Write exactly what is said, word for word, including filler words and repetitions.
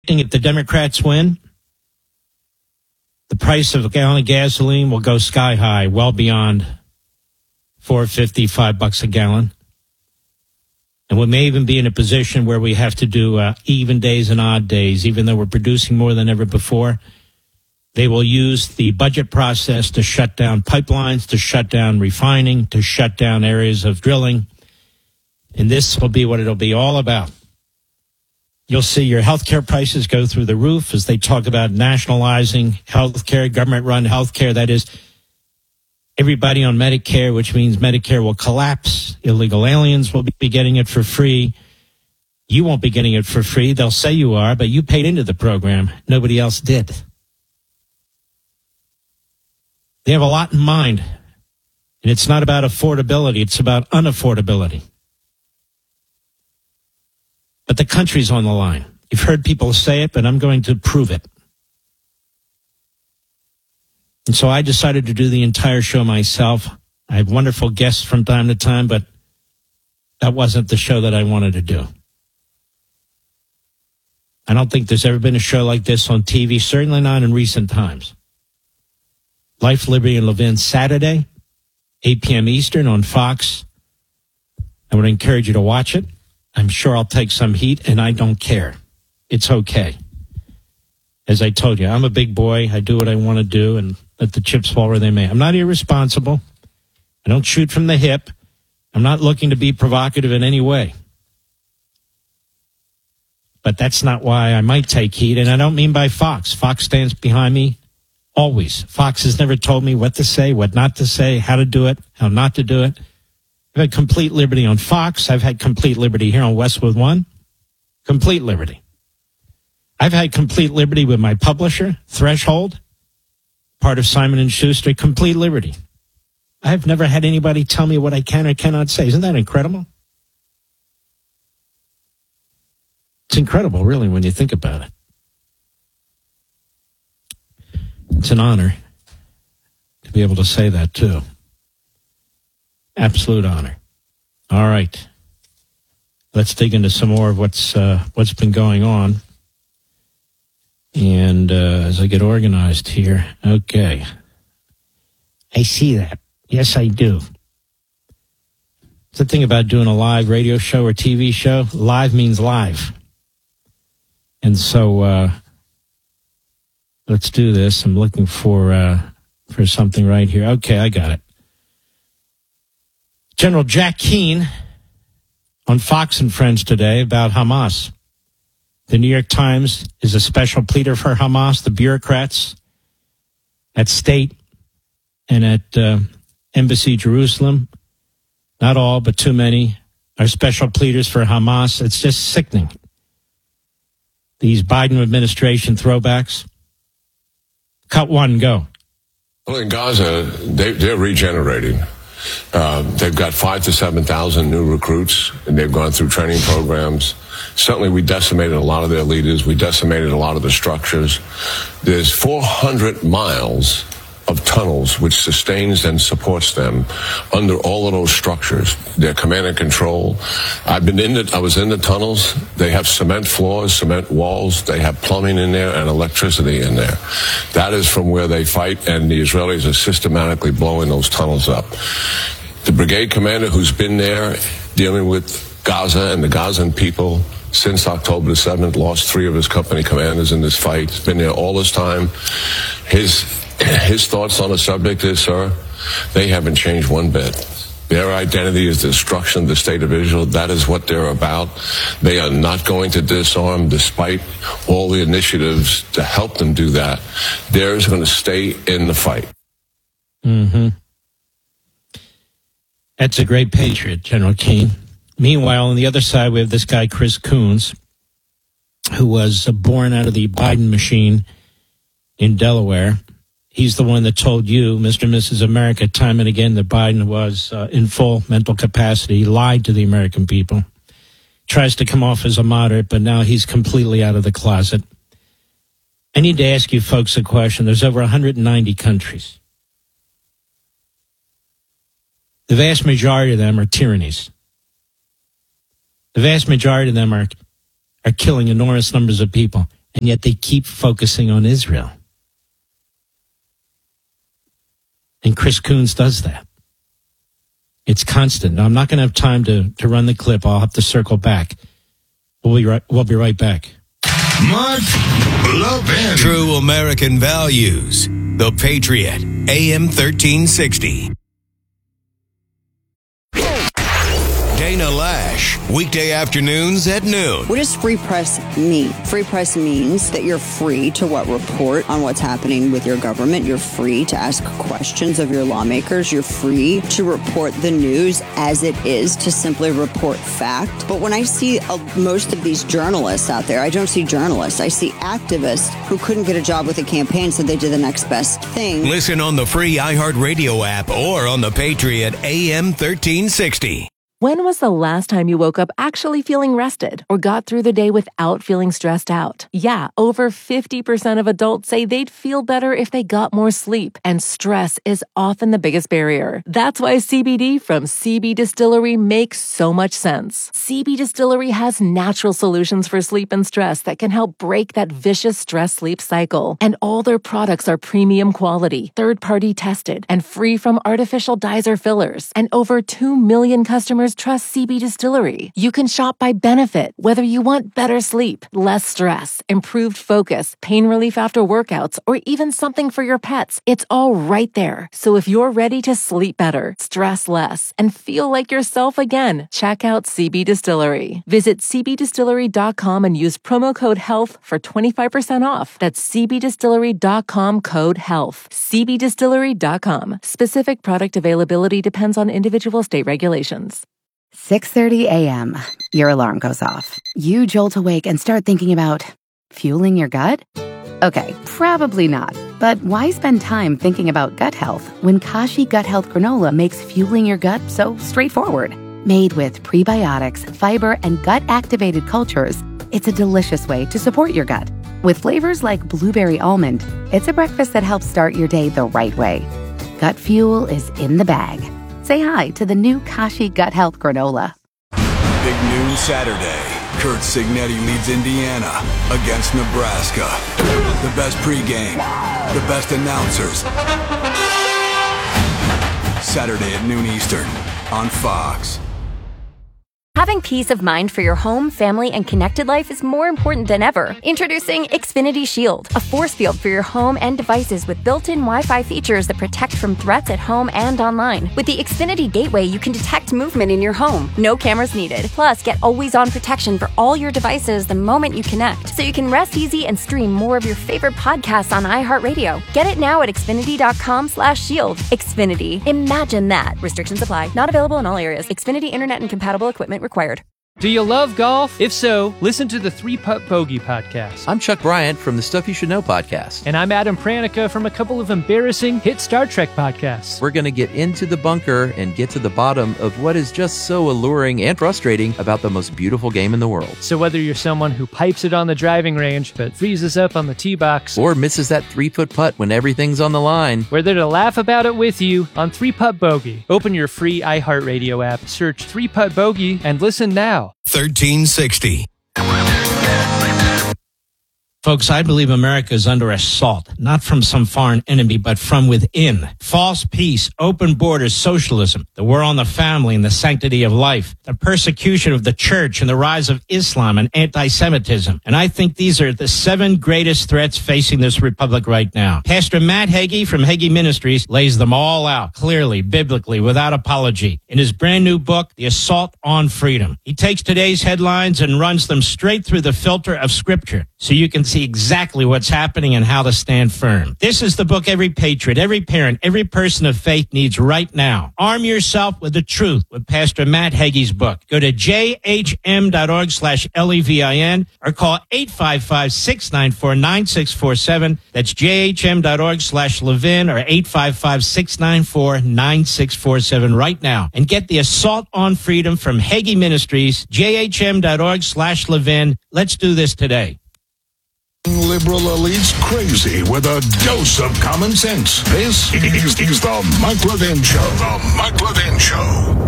if the Democrats win, the price of a gallon of gasoline will go sky high, well beyond four fifty, five bucks a gallon. And we may even be in a position where we have to do uh, even days and odd days, even though we're producing more than ever before. They will use the budget process to shut down pipelines, to shut down refining, to shut down areas of drilling. And this will be what it'll be all about. You'll see your healthcare prices go through the roof as they talk about nationalizing healthcare, government-run healthcare. That is, everybody on Medicare, which means Medicare will collapse. Illegal aliens will be getting it for free. You won't be getting it for free. They'll say you are, but you paid into the program. Nobody else did. They have a lot in mind, and it's not about affordability. It's about unaffordability. But the country's on the line. You've heard people say it, but I'm going to prove it. And so I decided to do the entire show myself. I have wonderful guests from time to time, but that wasn't the show that I wanted to do. I don't think there's ever been a show like this on T V, certainly not in recent times. Life, Liberty, and Levin, Saturday, eight p.m. Eastern on Fox. I would encourage you to watch it. I'm sure I'll take some heat, and I don't care. It's okay. As I told you, I'm a big boy. I do what I want to do and let the chips fall where they may. I'm not irresponsible. I don't shoot from the hip. I'm not looking to be provocative in any way. But that's not why I might take heat, and I don't mean by Fox. Fox stands behind me always. Fox has never told me what to say, what not to say, how to do it, how not to do it. I've had complete liberty on Fox. I've had complete liberty here on Westwood One. Complete liberty. I've had complete liberty with my publisher, Threshold, part of Simon and Schuster. Complete liberty. I've never had anybody tell me what I can or cannot say. Isn't that incredible? It's incredible, really, when you think about it. It's an honor to be able to say that, too. Absolute honor. All right. Let's dig into some more of what's uh, what's been going on. And uh, as I get organized here, okay. I see that. Yes, I do. It's the thing about doing a live radio show or T V show. Live means live. And so uh, let's do this. I'm looking for uh, for something right here. Okay, I got it. General Jack Keane on Fox and Friends today about Hamas. The New York Times is a special pleader for Hamas. The bureaucrats at State and at uh, Embassy Jerusalem, not all, but too many, are special pleaders for Hamas. It's just sickening. These Biden administration throwbacks. Cut one, go. Well, in Gaza, they, they're regenerating. Uh, they've got five to seven thousand new recruits, and they've gone through training programs. Certainly, we decimated a lot of their leaders. We decimated a lot of the structures. There's four hundred miles of tunnels which sustains and supports them under all of those structures. Their command and control. I've been in the, I was in the tunnels. They have cement floors, cement walls. They have plumbing in there and electricity in there. That is from where they fight, and the Israelis are systematically blowing those tunnels up. The brigade commander who's been there dealing with Gaza and the Gazan people since October the seventh, lost three of his company commanders in this fight. He's been there all this time. His His thoughts on the subject is, sir, they haven't changed one bit. Their identity is the destruction of the state of Israel. That is what they're about. They are not going to disarm despite all the initiatives to help them do that. They're going to stay in the fight. Mm-hmm. That's a great patriot, General Keane. Meanwhile, on the other side, we have this guy, Chris Coons, who was born out of the Biden machine in Delaware. He's the one that told you, Mister and Missus America, time and again that Biden was uh, in full mental capacity. He lied to the American people. Tries to come off as a moderate, but now he's completely out of the closet. I need to ask you folks a question. There's over one hundred ninety countries. The vast majority of them are tyrannies. The vast majority of them are, are killing enormous numbers of people. And yet they keep focusing on Israel. And Chris Coons does that. It's constant. Now, I'm not going to have time to, to run the clip. I'll have to circle back. We'll be right, we'll be right back. Mark Levin. True American values. The Patriot. A M thirteen sixty. Dana Lash, weekday afternoons at noon. What does free press mean? Free press means that you're free to what report on what's happening with your government. You're free to ask questions of your lawmakers. You're free to report the news as it is, to simply report fact. But when I see uh, most of these journalists out there, I don't see journalists. I see activists who couldn't get a job with a campaign, so they did the next best thing. Listen on the free iHeartRadio app or on the Patriot A M thirteen sixty. When was the last time you woke up actually feeling rested or got through the day without feeling stressed out? Yeah, over fifty percent of adults say they'd feel better if they got more sleep, and stress is often the biggest barrier. That's why C B D from C B Distillery makes so much sense. C B Distillery has natural solutions for sleep and stress that can help break that vicious stress-sleep cycle. And all their products are premium quality, third-party tested, and free from artificial dyes or fillers. And over two million customers trust C B Distillery. You can shop by benefit, whether you want better sleep, less stress, improved focus, pain relief after workouts, or even something for your pets. It's all right there. So if you're ready to sleep better, stress less, and feel like yourself again, check out C B Distillery. Visit c b distillery dot com and use promo code HEALTH for twenty-five percent off. That's c b distillery dot com code HEALTH. c b distillery dot com. Specific product availability depends on individual state regulations. six thirty a.m. Your alarm goes off. You jolt awake and start thinking about fueling your gut? Okay, probably not. But why spend time thinking about gut health when Kashi Gut Health Granola makes fueling your gut so straightforward? Made with prebiotics, fiber, and gut-activated cultures, it's a delicious way to support your gut. With flavors like blueberry almond, it's a breakfast that helps start your day the right way. Gut fuel is in the bag. Say hi to the new Kashi Gut Health Granola. Big noon Saturday. Kurt Signetti leads Indiana against Nebraska. The best pregame, the best announcers. Saturday at noon Eastern on Fox. Having peace of mind for your home, family, and connected life is more important than ever. Introducing Xfinity Shield, a force field for your home and devices with built-in Wi-Fi features that protect from threats at home and online. With the Xfinity Gateway, you can detect movement in your home. No cameras needed. Plus, get always-on protection for all your devices the moment you connect, so you can rest easy and stream more of your favorite podcasts on iHeartRadio. Get it now at xfinity dot com slash shield. Xfinity. Imagine that. Restrictions apply. Not available in all areas. Xfinity Internet and compatible equipment required. Do you love golf? If so, listen to the Three Putt Bogey podcast. I'm Chuck Bryant from the Stuff You Should Know podcast. And I'm Adam Pranica from a couple of embarrassing hit Star Trek podcasts. We're going to get into the bunker and get to the bottom of what is just so alluring and frustrating about the most beautiful game in the world. So whether you're someone who pipes it on the driving range but freezes up on the tee box, or misses that three-foot putt when everything's on the line, we're there to laugh about it with you on Three Putt Bogey. Open your free iHeartRadio app, search Three Putt Bogey, and listen now. thirteen sixty. Folks, I believe America is under assault, not from some foreign enemy, but from within. False peace, open borders, socialism, the war on the family and the sanctity of life, the persecution of the church and the rise of Islam and anti-Semitism. And I think these are the seven greatest threats facing this republic right now. Pastor Matt Hagee from Hagee Ministries lays them all out, clearly, biblically, without apology, in his brand new book, The Assault on Freedom. He takes today's headlines and runs them straight through the filter of Scripture, so you can see exactly what's happening and how to stand firm. This is the book every patriot, every parent, every person of faith needs right now. Arm yourself with the truth with Pastor Matt Hagee's book. Go to jhm.org slash L-E-V-I-N or call eight five five, six nine four, nine six four seven. That's jhm.org slash Levin or eight five five, six nine four, nine six four seven right now. And get The Assault on Freedom from Hagee Ministries, jhm.org slash Levin. Let's do this today. Liberal elites crazy with a dose of common sense. This is, is the Mike Levin Show. The Mike Levin Show.